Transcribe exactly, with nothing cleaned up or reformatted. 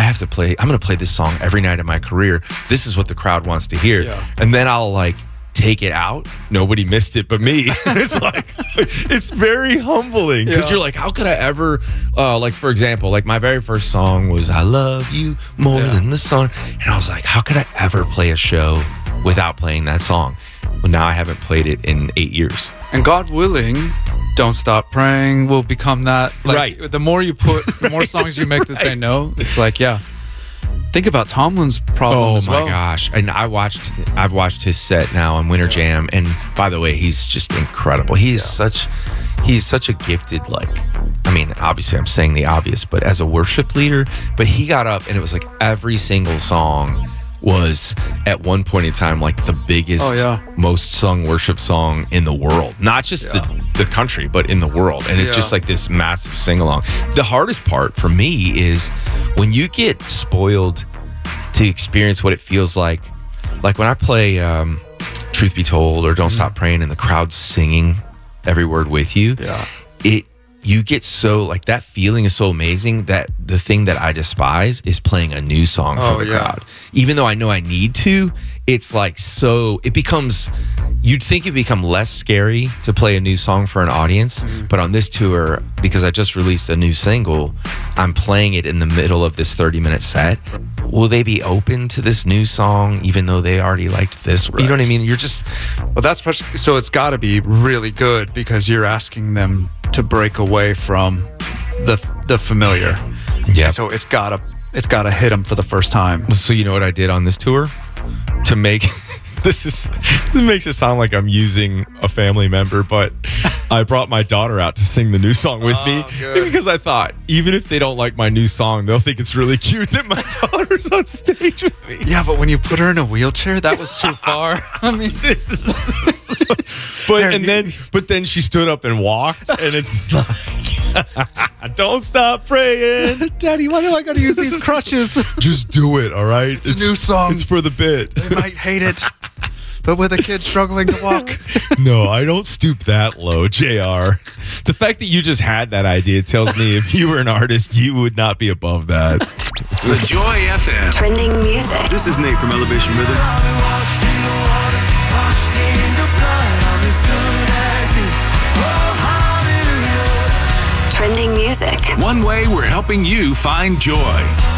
have to play, I'm going to play this song every night of my career. This is what the crowd wants to hear. Yeah. And then I'll like take it out. Nobody missed it but me. It's like, it's very humbling because Yeah. you're like, how could I ever, uh, like, for example, like my very first song was I Love You More Yeah. Than the Sun. And I was like, how could I ever play a show without playing that song? Well, now I haven't played it in eight years. And God willing, Don't Stop Praying will become that. Like, Right. The more you put, the more songs you make that they know. It's like, yeah. Think about Tomlin's problem Oh as my well. gosh! And I watched, I've watched his set now on Winter Jam, and by the way, he's just incredible. He's such, he's such a gifted, like, I mean, obviously I'm saying the obvious, but as a worship leader, but he got up and it was like every single song was at one point in time like the biggest, Oh, yeah. most sung worship song in the world, not just Yeah. the, the country, but in the world. And it's Yeah. just like this massive sing along. The hardest part for me is when you get spoiled to experience what it feels like. Like when I play um, Truth Be Told or Don't Stop Praying and the crowd's singing every word with you, Yeah. it you get so, like, that feeling is so amazing that the thing that I despise is playing a new song Oh, for the yeah. crowd. Even though I know I need to, it's like so, it becomes, you'd think it'd become less scary to play a new song for an audience. Mm-hmm. But on this tour, because I just released a new single, I'm playing it in the middle of this thirty minute set. Will they be open to this new song even though they already liked this? You know what I mean? You're just, Well, that's much, so it's got to be really good because you're asking them to break away from the the familiar. yeah. So it's gotta it's gotta hit them for the first time. So you know what I did on this tour to make this is this makes it sound like I'm using a family member, but I brought my daughter out to sing the new song with me Oh, good. because I thought even if they don't like my new song, they'll think it's really cute that my daughter's on stage with me. Yeah, but when you put her in a wheelchair, that was too far. I mean, This is, but and then but then she stood up and walked, and it's like, don't stop praying. Daddy, why do I got to use these crutches? Just do it, all right? It's, a new song. It's for the bit. They might hate it, but with a kid struggling to walk. No, I don't stoop that low, J R. The fact that you just had that idea tells me if you were an artist, you would not be above that. The Joy F M. Trending music. This is Nate from Elevation Rhythm. Trending music. One way we're helping you find joy.